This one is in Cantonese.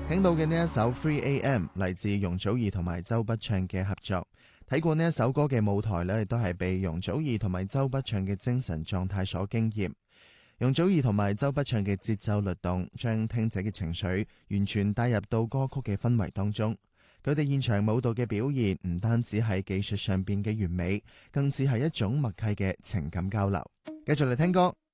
聽到嘅呢一首 3AM 嚟自容祖兒同埋周筆暢嘅合作。睇過呢一首歌嘅舞台呢，亦都係被容祖兒同埋周筆暢嘅精神狀態所驚艷。容祖兒同埋周筆暢嘅節奏律動，將聽者嘅情緒完全帶入到歌曲嘅氛圍當中。佢哋現場舞蹈嘅表現唔單止係技術上邊嘅完美，更似係一種默契嘅情感交流。繼續嚟聽歌。